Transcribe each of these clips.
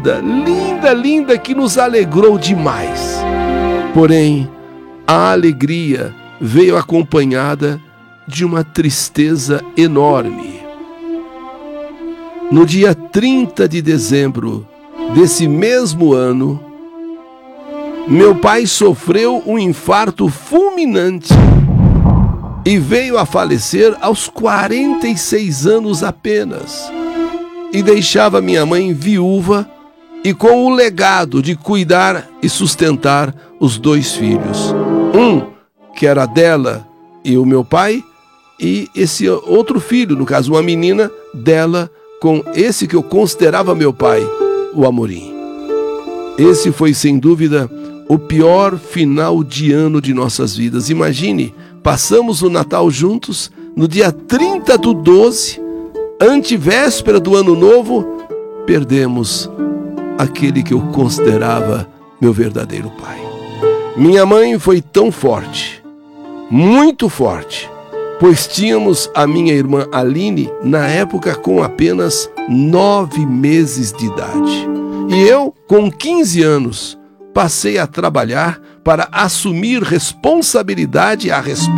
linda, linda, linda, que nos alegrou demais. Porém, a alegria veio acompanhada de uma tristeza enorme. No dia 30 de dezembro desse mesmo ano, meu pai sofreu um infarto fulminante e veio a falecer aos 46 anos apenas. E deixava minha mãe viúva e com o legado de cuidar e sustentar os 2 filhos. Um que era dela e o meu pai, e esse outro filho, no caso uma menina dela, com esse que eu considerava meu pai, o Amorim. Esse foi sem dúvida o pior final de ano de nossas vidas. Imagine, passamos o Natal juntos, no dia 30/12, antevéspera do Ano Novo, perdemos aquele que eu considerava meu verdadeiro pai. Minha mãe foi tão forte, muito forte, pois tínhamos a minha irmã Aline, na época com apenas 9 meses de idade. E eu, com 15 anos, passei a trabalhar para assumir a responsabilidade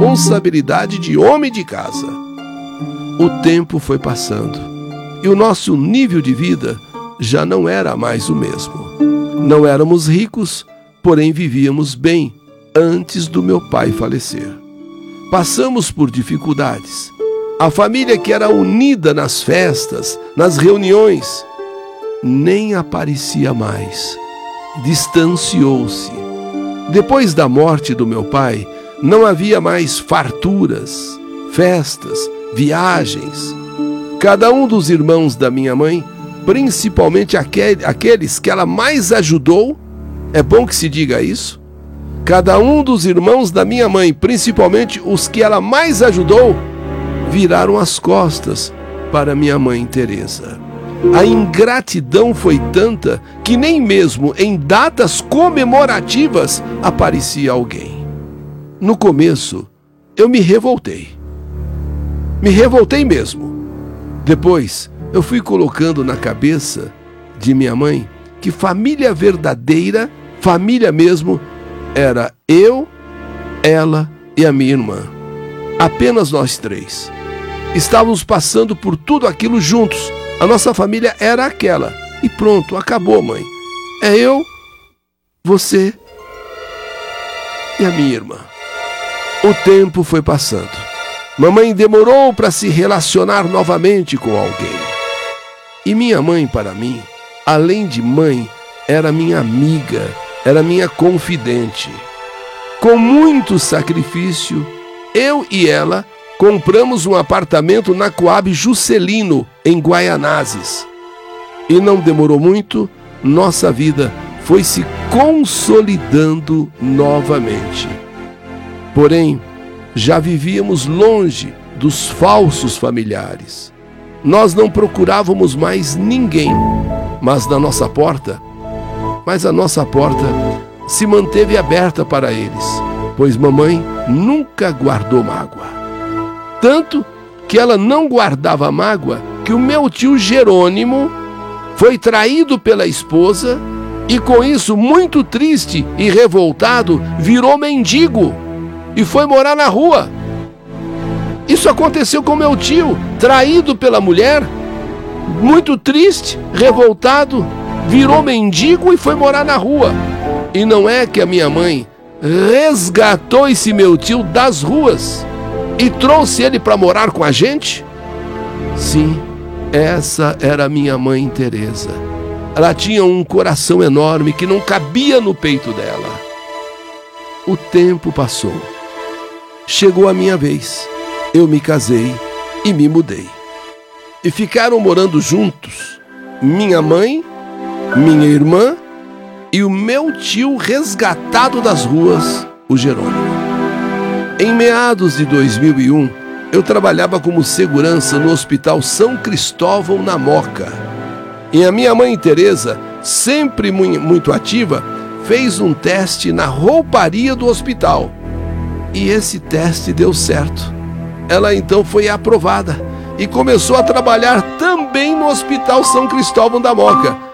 de homem de casa. O tempo foi passando e o nosso nível de vida já não era mais o mesmo. Não éramos ricos, porém vivíamos bem antes do meu pai falecer. Passamos por dificuldades. A família que era unida nas festas, nas reuniões, nem aparecia mais. Distanciou-se. Depois da morte do meu pai, não havia mais farturas, festas, viagens. Cada um dos irmãos da minha mãe, principalmente aqueles que ela mais ajudou, é bom que se diga isso, cada um dos irmãos da minha mãe, principalmente os que ela mais ajudou, viraram as costas para minha mãe Teresa. A ingratidão foi tanta que nem mesmo em datas comemorativas aparecia alguém. No começo, eu me revoltei. Me revoltei mesmo. Depois, eu fui colocando na cabeça de minha mãe que família verdadeira, família mesmo, era eu, ela e a minha irmã. Apenas nós 3. Estávamos passando por tudo aquilo juntos. A nossa família era aquela. E pronto, acabou, mãe. É eu, você e a minha irmã. O tempo foi passando. Mamãe demorou para se relacionar novamente com alguém. E minha mãe, para mim, além de mãe, era minha amiga, era minha confidente. Com muito sacrifício, eu e ela compramos um apartamento na Coab Juscelino, em Guaianazes. E não demorou muito, nossa vida foi se consolidando novamente. Porém, já vivíamos longe dos falsos familiares. Nós não procurávamos mais ninguém, mas a nossa porta se manteve aberta para eles, pois mamãe nunca guardou mágoa. Tanto que ela não guardava mágoa que o meu tio Jerônimo foi traído pela esposa e com isso, muito triste e revoltado, virou mendigo e foi morar na rua. Isso aconteceu com meu tio, traído pela mulher, muito triste, revoltado, virou mendigo e foi morar na rua. E não é que a minha mãe resgatou esse meu tio das ruas e trouxe ele para morar com a gente? Sim, essa era a minha mãe Teresa. Ela tinha um coração enorme que não cabia no peito dela. O tempo passou. Chegou a minha vez. Eu me casei e me mudei. E ficaram morando juntos minha mãe, minha irmã e o meu tio resgatado das ruas, o Jerônimo. Em meados de 2001, eu trabalhava como segurança no Hospital São Cristóvão, na Moca. E a minha mãe Teresa, sempre muito ativa, fez um teste na rouparia do hospital. E esse teste deu certo. Ela então foi aprovada e começou a trabalhar também no Hospital São Cristóvão da Moca,